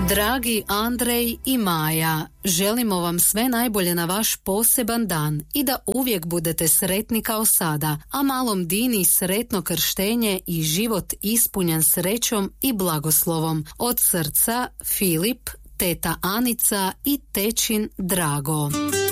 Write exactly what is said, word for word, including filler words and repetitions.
Dragi Andrej i Maja, želimo vam sve najbolje na vaš poseban dan i da uvijek budete sretni kao sada, a malom Dini sretno krštenje i život ispunjen srećom i blagoslovom. Od srca Filip, teta Anica i tečin Drago.